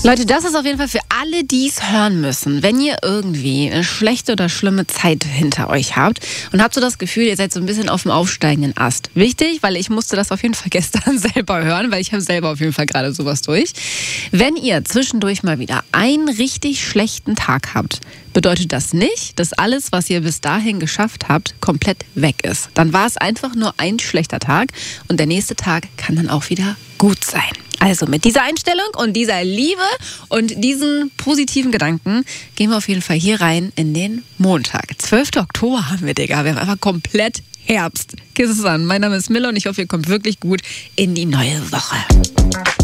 Leute, das ist auf jeden Fall für alle, die es hören müssen. Wenn ihr irgendwie eine schlechte oder schlimme Zeit hinter euch habt und habt so das Gefühl, ihr seid so ein bisschen auf dem aufsteigenden Ast. Wichtig, weil ich musste das auf jeden Fall gestern selber hören, weil ich habe selber auf jeden Fall gerade sowas durch. Wenn ihr zwischendurch mal wieder einen richtig schlechten Tag habt, bedeutet das nicht, dass alles, was ihr bis dahin geschafft habt, komplett weg ist. Dann war es einfach nur ein schlechter Tag und der nächste Tag kann dann auch wieder gut sein. Also mit dieser Einstellung und dieser Liebe und diesen positiven Gedanken gehen wir auf jeden Fall hier rein in den Montag. 12. Oktober haben wir, Digga. Wir haben einfach komplett Herbst. Kiss es an. Mein Name ist Miller und ich hoffe, ihr kommt wirklich gut in die neue Woche.